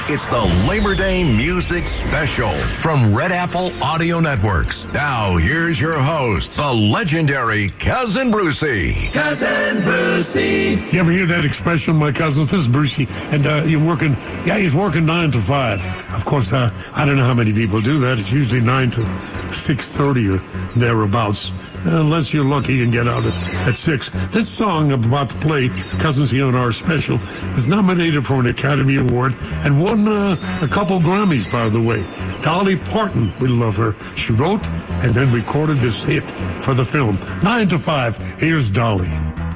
It's the Labor Day Music Special from Red Apple Audio Networks. Now, here's your host, the legendary Cousin Brucey. Cousin Brucey. You ever hear that expression, my cousins? This is Brucey, and you're working, he's working 9 to 5. Of course, I don't know how many people do that. It's usually 9 to 6:30 or thereabouts, unless you're lucky and get out at 6. This song I'm about to play, Cousins here on our special, is nominated for an Academy Award and won a couple Grammys, by the way. Dolly Parton, we love her. She wrote and then recorded this hit for the film. 9 to 5, here's Dolly.